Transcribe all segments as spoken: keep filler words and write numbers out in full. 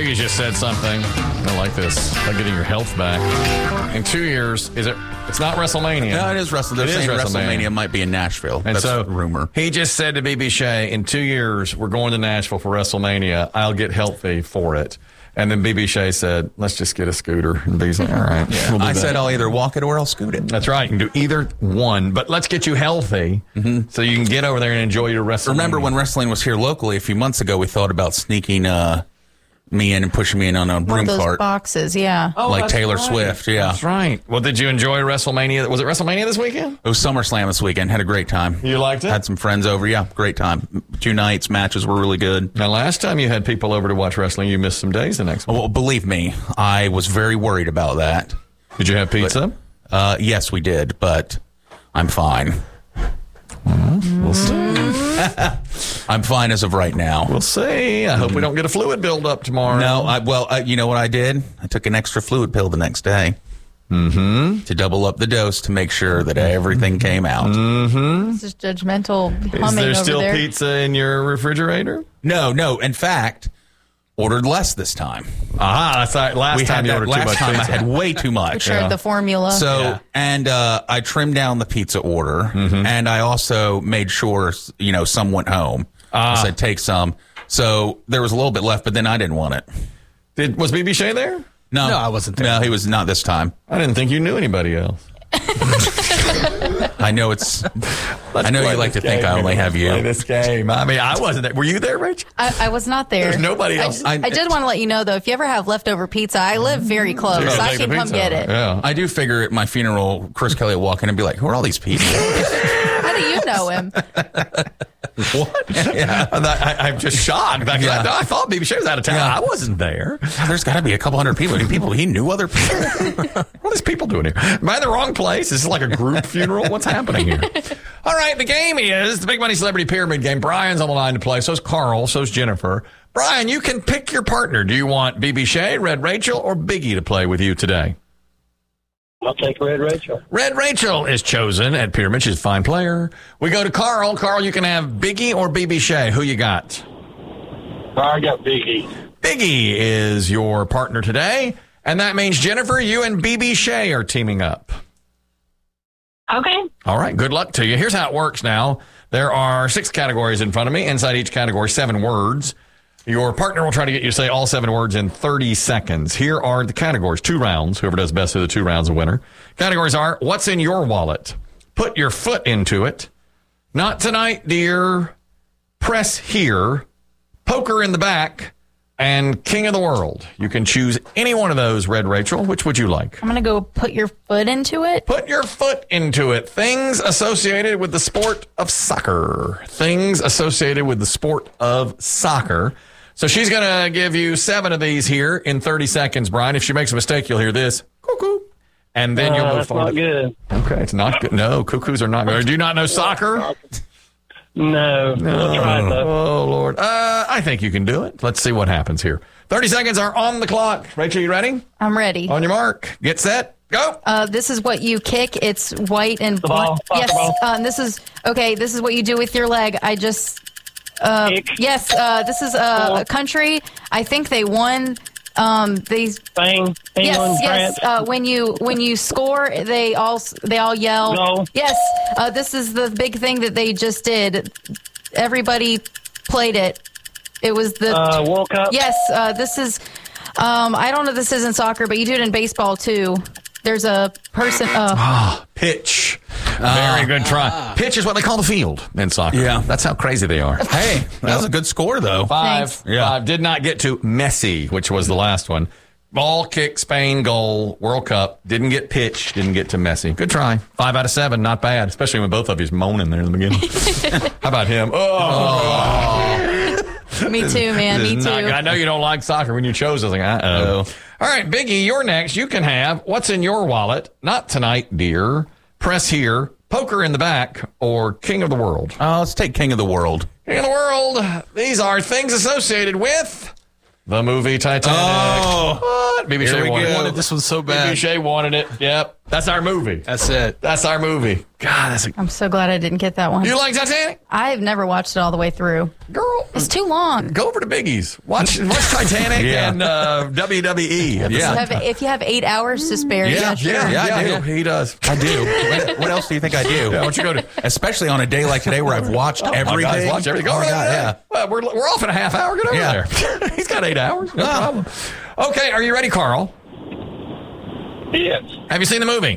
Biggie just said something. I like this. About getting your health back. In two years, is it? It's not WrestleMania. No, it is WrestleMania. They're It is saying WrestleMania. WrestleMania might be in Nashville. And That's so, a rumor. He just said to B B Shea, in two years, we're going to Nashville for WrestleMania. I'll get healthy for it. And then B B Shea said, let's just get a scooter. And B's like, all right. Yeah. we'll do I that. said I'll either walk it or I'll scoot it. That's right. You can do either one. But let's get you healthy mm-hmm. so you can get over there and enjoy your WrestleMania. Remember when wrestling was here locally a few months ago, we thought about sneaking uh, me in and pushing me in on a One broom of those cart. boxes, yeah. Oh, like that's Taylor right. Swift, yeah. That's right. Well, did you enjoy WrestleMania? Was it WrestleMania this weekend? It was SummerSlam this weekend. Had a great time. You liked it? Had some friends over. Yeah, great time. Two nights. Matches were really good. Now, last time you had people over to watch wrestling, you missed some days the next one. Well, believe me, I was very worried about that. Did you have pizza? But, uh, yes, we did, but I'm fine. Mm-hmm. We'll see. I'm fine as of right now. We'll see. I hope we don't get a fluid buildup tomorrow. No, I, well, I, you know what I did? I took an extra fluid pill the next day. Mm-hmm. To double up the dose to make sure that everything came out. Mm-hmm. This is judgmental humming Is there over still there. pizza in your refrigerator? No, no. In fact, ordered less this time. Aha, that's right. Last we time had you that, ordered too last much time pizza. I had way too much. Shared the formula. So, Yeah. and uh, I trimmed down the pizza order, Mm-hmm. and I also made sure, you know, some went home. Ah. I said, take some. So there was a little bit left, but then I didn't want it. Did, was B B Shea there? No, No, I wasn't there. No, he was not this time. I didn't think you knew anybody else. I know it's. I know you like to think I only have Play you. this game. I mean, I wasn't there. Were you there, Rachel? I, I was not there. There's nobody else. I, I did want to let you know, though, if you ever have leftover pizza, I live very close. You gotta I take the can come pizza. get it. Yeah. I do figure at my funeral, Chris Kelly will walk in and be like, "Who are all these people?" How do you know him? What? yeah. I, I'm just shocked. Like, Yeah. I, I thought B B Shea was out of town. Yeah. I wasn't there. There's got to be a couple hundred people. People he knew other people. What are these people doing here? Am I in the wrong place? This is like a group funeral. What's happening here? All right, the game is the Big Money Celebrity Pyramid Game. Brian's on the line to play. So's Carl. So's Jennifer. Brian, you can pick your partner. Do you want B B Shea, Red Rachel, or Biggie to play with you today? I'll take Red Rachel. Red Rachel is chosen at Pyramid. She's a fine player. We go to Carl. Carl, you can have Biggie or B B Shea. Who you got? I got Biggie. Biggie is your partner today. And that means, Jennifer, you and B B Shea are teaming up. Okay. All right. Good luck to you. Here's how it works now. There are six categories in front of me. Inside each category, seven words. Your partner will try to get you to say all seven words in thirty seconds. Here are the categories. Two rounds. Whoever does best of the two rounds, a winner. Categories are, what's in your wallet? Put your foot into it. Not tonight, dear. Press here. Poker in the back. And King of the World. You can choose any one of those, Red Rachel. Which would you like? I'm going to go put your foot into it. Put your foot into it. Things associated with the sport of soccer. Things associated with the sport of soccer. So she's going to give you seven of these here in thirty seconds, Brian. If she makes a mistake, you'll hear this. Cuckoo. And then you'll Uh, move that's forward. not good. Okay, it's not good. No, cuckoos are not good. Do you not know soccer? No. We'll try it, though. Oh, Lord. Uh, I think you can do it. Let's see what happens here. thirty seconds are on the clock. Rachel, you ready? I'm ready. On your mark. Get set. Go. Uh, this is what you kick. It's white and The ball, black. Yes. soccer ball. Uh, and this is okay. This is what you do with your leg. I just. Uh, Kick. yes. Uh, this is uh, a country. I think they won. Um, these. Spain, Yes. England, Yes. France. Uh, when you when you score, they all they all yell. No. Yes. Uh, this is the big thing that they just did. Everybody played it. It was the. Uh, World Cup. Yes, uh, this is. Um, I don't know if this is in soccer, but you do it in baseball too. There's a person. Uh, Pitch. Very good try. Pitch is what they call the field in soccer. Yeah. That's how crazy they are. Hey, that was a good score, though. Five. Thanks. Yeah. Five. Did not get to Messi, which was the last one. Ball kick, Spain goal, World Cup. Didn't get pitch. Didn't get to Messi. Good try. Five out of seven. Not bad. Especially when both of you's moaning there in the beginning. How about him? Oh. me too, man. This Me is too. not- I know you don't like soccer. When you chose, I was like, uh-oh. All right, Biggie, you're next. You can have what's in your wallet. Not tonight, dear. Press here. Poker in the back, or King of the World. Uh, let's take King of the World. King of the World. These are things associated with the movie Titanic. Oh. What? B B Here Shea we wanted go. it. I wanted this one so B B bad. Shea wanted it. Yep. That's our movie. That's it. That's our movie. God, that's a... I'm so glad I didn't get that one. You like Titanic? I've never watched it all the way through. Girl, It's too long. go over to Biggie's. Watch, watch Titanic Yeah. and uh, W W E. at the Yeah. same Have- time. if you have eight hours to spare, yeah, Yeah, sure. yeah, Yeah, I yeah, do. He does. I do. What, what else do you think I do? Yeah, why don't you go to... Especially on a day like today where I've watched Oh, my everything. God, watch everything. Go Oh, over my there. God, yeah. Well, we're, we're off in a half hour. Get over Yeah. there. He's got eight hours. No Ah. problem. Okay, are you ready, Carl? Yes. Have you seen the movie?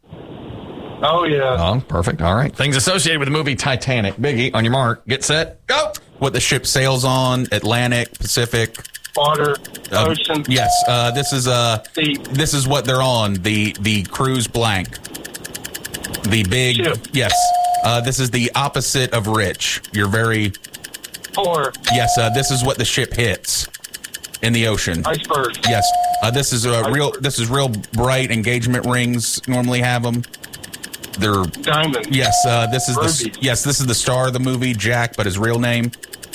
Oh, yeah. Oh, perfect. All right. Things associated with the movie Titanic. Biggie, on your mark, get set, go. What the ship sails on, Atlantic, Pacific. Water, um, ocean, Yes, uh, this is uh, sea. this is what they're on, the, the cruise blank. The big, Ship. yes. Uh, this is the opposite of rich. You're very, Poor, yes, uh, this is what the ship hits in the ocean. iceberg, Yes, uh, this is a real. This is real bright engagement rings. Normally have them. They're diamond, yes. Uh, this is the Ruby. yes. This is the star of the movie, Jack, but his real name.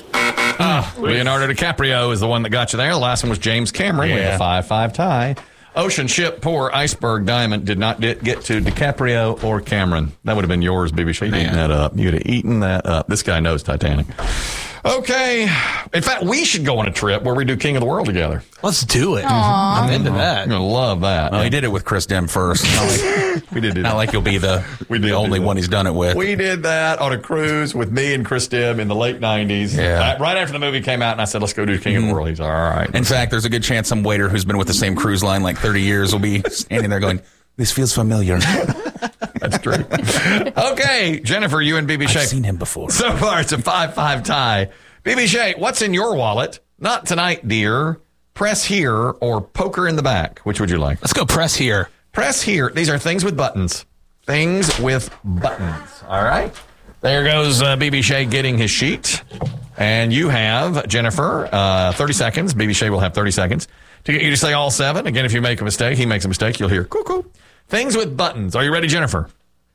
Leonardo DiCaprio is the one that got you there. The last one was James Cameron. We had Yeah. a five five tie. Ocean, ship, poor, iceberg, diamond did not get get to DiCaprio or Cameron. That would have been yours, B B. You'd eaten that up. You'd have eaten that up. This guy knows Titanic. Okay. In fact, we should go on a trip where we do King of the World together. Let's do it. I'm into that. You're going to love that. Well, he did it with Chris Dim first. Not like, we did do not that. like you'll be the, We did the do only that. one he's done it with. We did that on a cruise with me and Chris Dim in the late nineties. Yeah. Right after the movie came out, and I said, let's go do King of the World. He's all right. In fact, there's a good chance some waiter who's been with the same cruise line like thirty years will be standing there going, "This feels familiar. That's true. Okay, Jennifer, you and B B. I've Shea. seen him before." So far, it's a five five tie. B B. Shea, what's in your wallet? Not tonight, dear. Press here or poker in the back. Which would you like? Let's go press here. Press here. These are things with buttons. Things with buttons. All right. There goes uh, B B. Shea getting his sheet. And you have, Jennifer, uh, thirty seconds. B B. Shea will have thirty seconds to get you to say all seven. Again, if you make a mistake, he makes a mistake, you'll hear cuckoo. Things with buttons. Are you ready, Jennifer?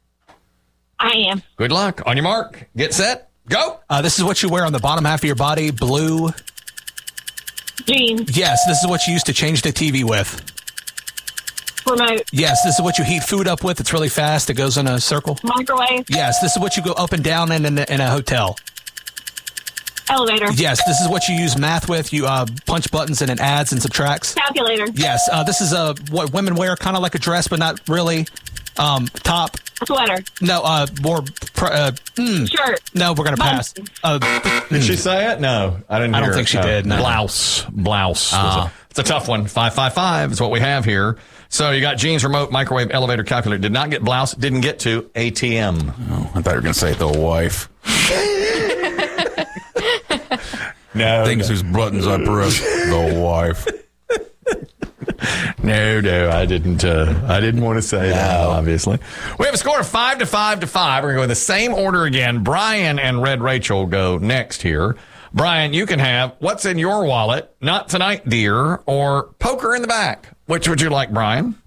I am. Good luck. On your mark. Get set. Go. Uh, this is what you wear on the bottom half of your body. Blue. Jeans, Yes, this is what you used to change the T V with. remote, Yes, this is what you heat food up with. It's really fast. It goes in a circle. microwave, Yes, this is what you go up and down in in, a- in a hotel. elevator, Yes, this is what you use math with. You uh, punch buttons and it adds and subtracts. calculator, Yes, uh, this is uh, what women wear, kind of like a dress, but not really. Um, top. sweater, No, uh, more. Pr- uh, mm, shirt, no, we're gonna pass. Uh, Did she say it? No, I didn't I hear don't think it. she No. did, no. Blouse. Blouse. was Ah. a- it's a tough one. five five five is what we have here. So you got jeans, remote, microwave, elevator, calculator. Did not get blouse. Didn't get to A T M. Oh, I thought you were going to say the wife. No. Things whose buttons I press. The wife. No, no, I didn't. Uh, I didn't want to say that. Obviously, we have a score of five to five to five. We're going to go in the same order again. Brian and Red Rachel go next here. Brian, you can have what's in your wallet. Not tonight, dear, or poker in the back. Which would you like, Brian?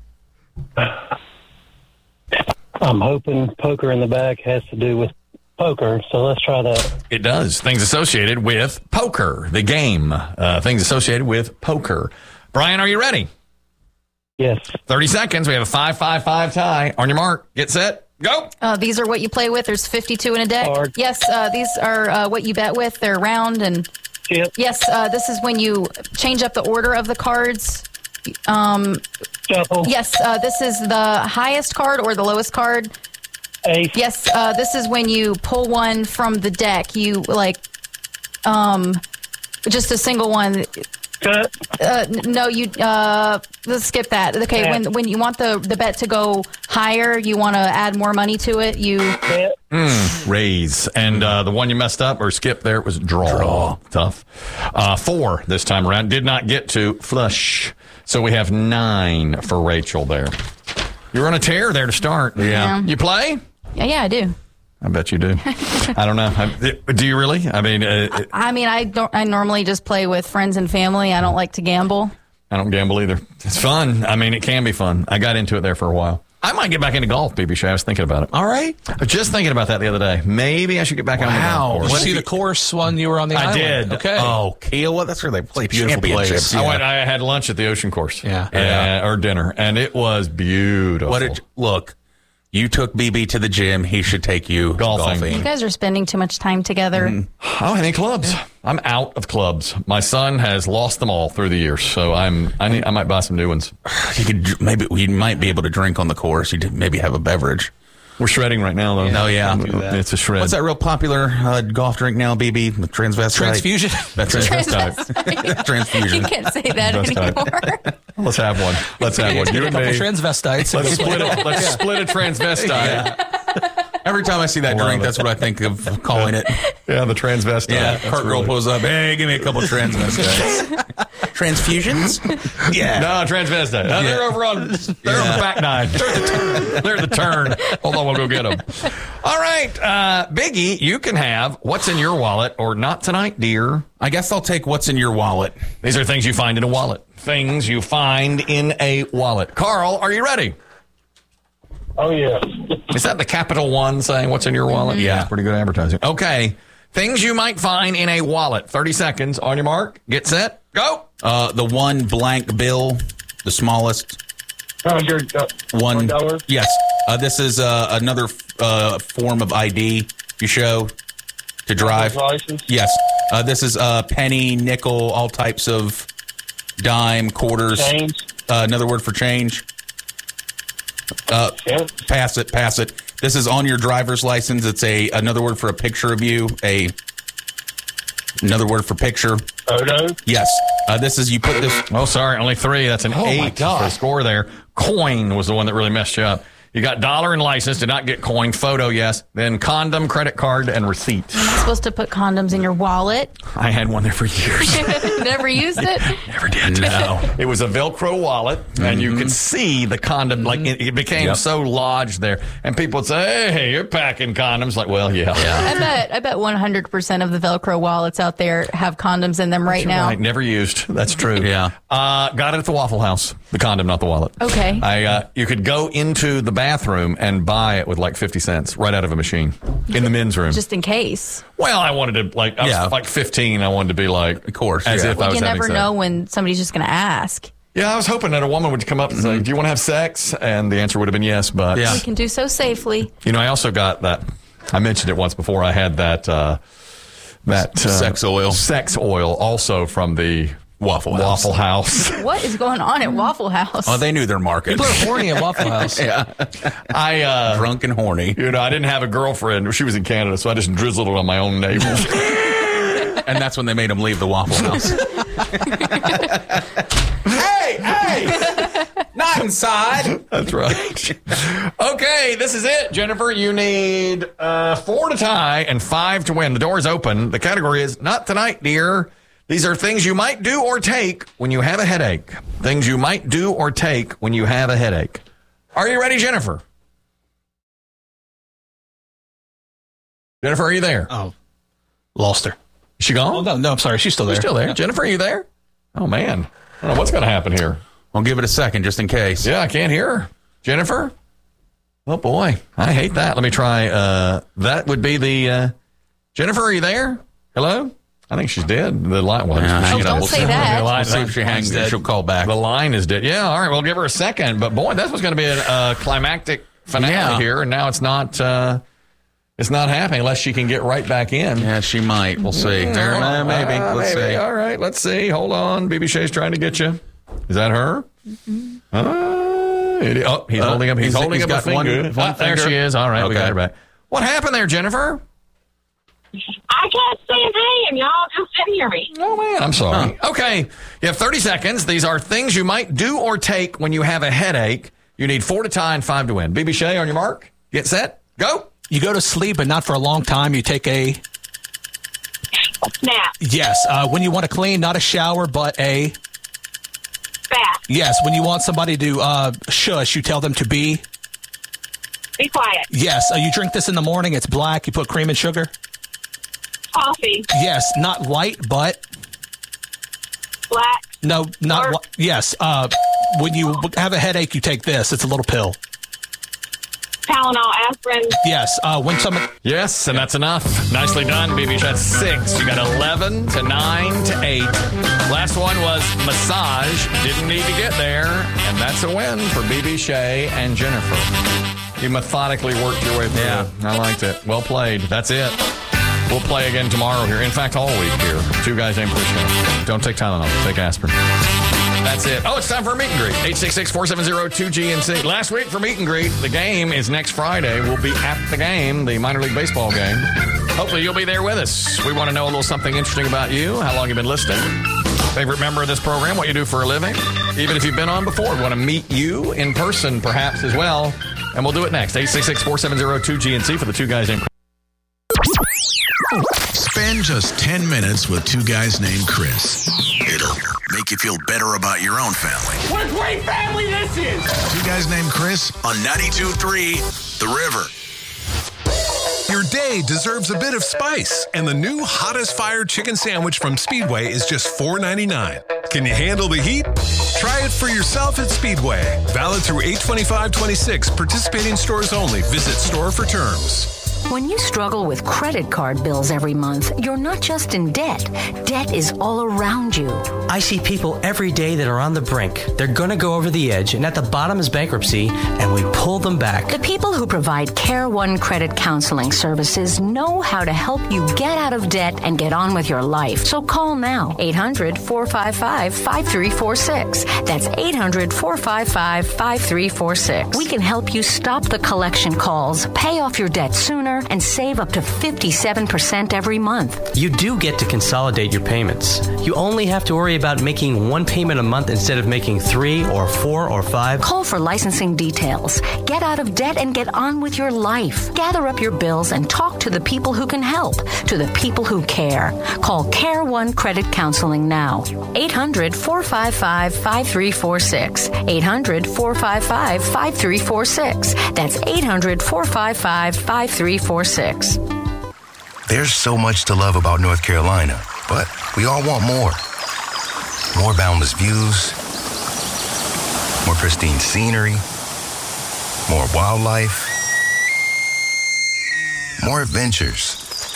I'm hoping poker in the back has to do with poker, so let's try that. It does. Things associated with poker, the game. Uh, things associated with poker. Brian, are you ready? Yes. thirty seconds. We have a five five five tie. On your mark, get set, go. Uh, these are what you play with. There's fifty-two in a deck. Card. Yes, uh, these are uh, what you bet with. They're round and Chip, yes, uh, this is when you change up the order of the cards. Um, shuffle, yes, uh, this is the highest card or the lowest card. ace, Yes, uh, this is when you pull one from the deck. You like, um, just a single one. cut, Uh, n- no, you. Uh, let's skip that. Okay, when when you want the the bet to go higher, you want to add more money to it. You bet, Raise. And uh, the one you messed up or skipped there was draw. draw. Tough. Uh, four this time around. Did not get to flush. So we have nine for Rachel there. You're on a tear there to start. Yeah. You play? yeah, yeah, I do. I bet you do. I don't know. I, do you really? I mean, uh, I mean, I don't. I normally just play with friends and family. I don't like to gamble. I don't gamble either. It's fun. I mean, it can be fun. I got into it there for a while. I might get back into golf, B B Shay. I was thinking about it. All right. I was just thinking about that the other day. Maybe I should get back out on the Wow. golf Did you course. see the course when you were on the I island? did. Okay. Oh, Kiowa, that's where they play Beautiful championships. place. I Yeah. went. I had lunch at the Ocean Course. Yeah. Uh, or dinner, and it was beautiful. What did look? You took B B to the gym. He should take you Golfing. You guys are spending too much time together. Oh, I need clubs. I'm out of clubs. My son has lost them all through the years, so I'm. I need. I might buy some new ones. You could maybe you might be able to drink on the course. You maybe have a beverage. We're shredding right now, though. Oh, yeah. It's a shred. What's that real popular uh, golf drink now, B B? With transvestite. Transfusion. That's it. Transvestite. Transfusion. You can't say that Transvestite. anymore. Let's have one. Let's have one. Get You a and couple me. transvestites. Let's split it. Let's split a transvestite. Yeah, Every time I see that Love drink, it. that's what I think of calling it. the transvestite. Yeah, That's cart girl really- pulls up. Hey, give me a couple transvestites. Transfusions? Yeah. No, transvestite. No, they're over on. They're on the back nine. They're at the turn. They're at the turn. Hold on, we'll go get them. All right, uh, Biggie, you can have what's in your wallet or not tonight, dear. I guess I'll take what's in your wallet. These are things you find in a wallet. Things you find in a wallet. Carl, are you ready? Oh, yeah. Is that the Capital One saying what's in your wallet? Yeah, pretty good advertising. Okay, things you might find in a wallet. thirty seconds on your mark. Get set. Go. Uh, the one blank bill, the smallest Hundred uh, one. one dollar. Yes. Uh, this is uh, another uh, form of I D you show to drive. License. Yes. Uh, this is uh, penny, nickel, all types of dime, quarters. Change. Uh, another word for change. Uh, Yeah. pass it, pass it. This is on your driver's license. It's a another word for a picture of you. A another word for picture. Photo. Yes. Uh, this is you put this. Oh, sorry, only three. That's an Oh, my eight God. for a score there. Coin was the one that really messed you up. You got dollar and license, did not get coin. Photo, yes. Then condom, credit card, and receipt. You're not supposed to put condoms in your wallet. I had one there for years. Never used it. Never did. No. It was a Velcro wallet, and you could see the condom. Like it, it became Yep. so lodged there, and people would say, "Hey, you're packing condoms." Like, well, yeah, yeah. I bet. I bet one hundred percent of the Velcro wallets out there have condoms in them right You're now. right, never used. That's true. Yeah. Uh, got it at the Waffle House. The condom, not the wallet. Okay. I uh, you could go into the bathroom and buy it with like fifty cents right out of a machine in the men's room. Just in case. Well, I wanted to like I was Yeah. like fifteen. I wanted to be like, Of course, as yeah. if I Well, was you having never sex. know when somebody's just going to ask. Yeah, I was hoping that a woman would come up and say, "Do you want to have sex?" And the answer would have been yes. But Yeah. We can do so safely. you know, I also got that. I mentioned it once before. I had that uh, that uh, Sex oil. sex oil, also from the Waffle House. Waffle House. What is going on at Waffle House? Oh, they knew their market. People are horny at Waffle House. yeah. I. Uh, Drunk and horny. You know, I didn't have a girlfriend. She was in Canada, so I just drizzled it on my own navel. And that's when they made him leave the Waffle House. hey, hey! Not inside. That's right. Okay, this is it, Jennifer. You need uh, four to tie and five to win. The door is open. The category is not tonight, dear. These are things you might do or take when you have a headache. Things you might do or take when you have a headache. Are you ready, Jennifer? Jennifer, are you there? Oh, lost her. Is she gone? Oh, no, no, I'm sorry. She's still there. She's still there. Yeah. Jennifer, are you there? Oh, man. I don't know what's going to happen here. I'll give it a second just in case. Yeah, I can't hear her. Jennifer? Oh, boy. I hate that. Let me try. Uh, that would be the... Uh, Jennifer, are you there? Hello? I think she's dead. The line was. Yeah, Oh, don't say that. The line, We'll see if she hangs. She'll call back. the line is dead. Yeah, all right. We'll give her a second. But, boy, that was going to be a uh, climactic finale Yeah. here, and now it's not... Uh, it's not happening unless she can get right back in. Yeah, she might. We'll see. Uh, maybe. Uh, Let's maybe. see. All right, let's see. Hold on. B B Shay's trying to get you. Is that her? Uh, it- oh, he's Uh, holding up. He's, he's- holding he's up got a finger. one- one Ah, there finger. she is. All right, we Okay. got her back. What happened there, Jennifer? I can't say a name. Y'all just didn't hear me. Oh man, I'm sorry. Okay, you have thirty seconds. These are things you might do or take when you have a headache. You need four to tie and five to win. B B Shay, on your mark, get set, go. You go to sleep, but not for a long time. You take a, Nap. yes, uh, when you want to clean, not a shower, but a, Bath. yes, when you want somebody to uh, shush, you tell them to be, Be quiet. yes, uh, you drink this in the morning. It's black. You put cream and sugar. Coffee. Yes, not light, but, Black. no, not, Or- li- yes, uh, when you have a headache, you take this. It's a little pill. Tylenol, aspirin. Yes. Uh, when someone. Yes, and that's enough. Nicely done, B B. That's six. You got eleven to nine to eight. Last one was massage. Didn't need to get there. And that's a win for B B, Shay, and Jennifer. You methodically worked your way through Yeah. it. I liked it. Well played. That's it. We'll play again tomorrow here. In fact, all week here. Two guys named Chris. Don't take Tylenol. Take aspirin. That's it. Oh, it's time for a meet and greet. eight six six, four seven zero, two G N C. Last week for meet and greet. The game is next Friday. We'll be at the game, the minor league baseball game. Hopefully you'll be there with us. We want to know a little something interesting about you, how long you've been listening, favorite member of this program, what you do for a living. Even if you've been on before, we want to meet you in person perhaps as well. And we'll do it next. eight six six, four seven zero, two G N C for the two guys named Chris. Spend just ten minutes with two guys named Chris. It'll make you feel better about your own family. What a great family this is! Two guys named Chris on ninety-two point three The River. Your day deserves a bit of spice, and the new hottest fire chicken sandwich from Speedway is just four ninety-nine. Can you handle the heat? Try it for yourself at Speedway. Valid through eight twenty-five twenty-six. Participating stores only. Visit store for terms. When you struggle with credit card bills every month, you're not just in debt. Debt is all around you. I see people every day that are on the brink. They're going to go over the edge, and at the bottom is bankruptcy, and we pull them back. The people who provide Care One Credit Counseling Services know how to help you get out of debt and get on with your life. So call now, eight hundred, four five five, five three four six. That's eight hundred, four five five, five three four six. We can help you stop the collection calls, pay off your debt sooner, and save up to fifty-seven percent every month. You do get to consolidate your payments. You only have to worry about making one payment a month instead of making three or four or five. Call for licensing details. Get out of debt and get on with your life. Gather up your bills and talk to the people who can help, to the people who care. Call Care One Credit Counseling now. eight hundred, four five five, five three four six. eight hundred, four five five, five three four six. That's eight hundred, four five five, five three four six. There's so much to love about North Carolina, but we all want more. More boundless views, more pristine scenery, more wildlife, more adventures,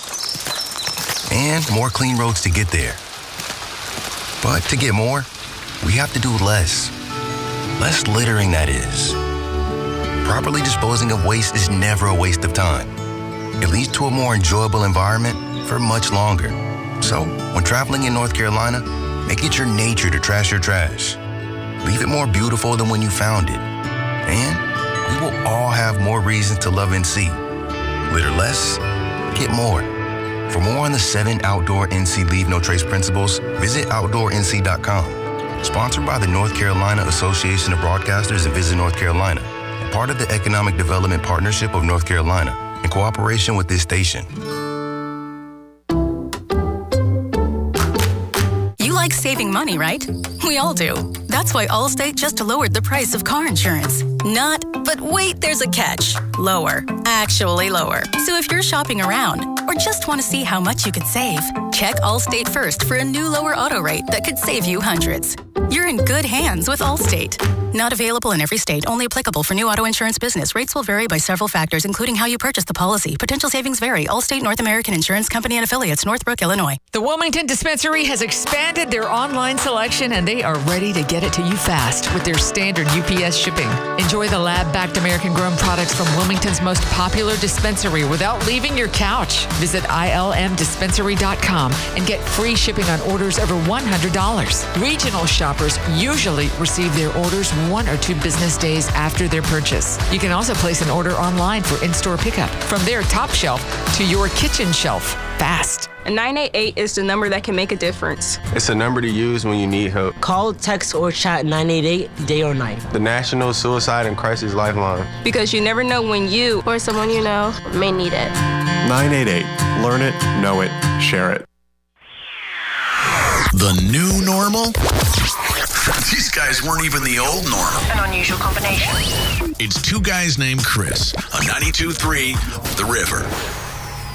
and more clean roads to get there. But to get more, we have to do less. Less littering, that is. Properly disposing of waste is never a waste of time. It leads to a more enjoyable environment for much longer. So, when traveling in North Carolina, make it your nature to trash your trash. Leave it more beautiful than when you found it. And we will all have more reasons to love N C. Litter less, get more. For more on the seven outdoor N C Leave No Trace principles, visit outdoor N C dot com. Sponsored by the North Carolina Association of Broadcasters and Visit North Carolina, and part of the Economic Development Partnership of North Carolina, in cooperation with this station. You like saving money, right? We all do. That's why Allstate just lowered the price of car insurance. Not, but wait, there's a catch. Lower. Actually lower. So if you're shopping around or just want to see how much you could save, check Allstate first for a new lower auto rate that could save you hundreds. You're in good hands with Allstate. Not available in every state. Only applicable for new auto insurance business. Rates will vary by several factors, including how you purchase the policy. Potential savings vary. Allstate North American Insurance Company and affiliates, Northbrook, Illinois. The Wilmington Dispensary has expanded their online selection, and they are ready to get it to you fast with their standard U P S shipping. Enjoy the lab-backed American-grown products from Wilmington's most popular dispensary without leaving your couch. Visit I L M dispensary dot com and get free shipping on orders over one hundred dollars. Regional shoppers usually receive their orders one or two business days after their purchase. You can also place an order online for in-store pickup from their top shelf to your kitchen shelf fast. nine eight eight is the number that can make a difference. It's a number to use when you need help. Call, text, or chat nine eight eight day or night. The National Suicide and Crisis Lifeline. Because you never know when you or someone you know may need it. nine eight eight. Learn it, know it, share it. The new normal? These guys weren't even the old normal. An unusual combination. It's two guys named Chris on ninety-two point three The River.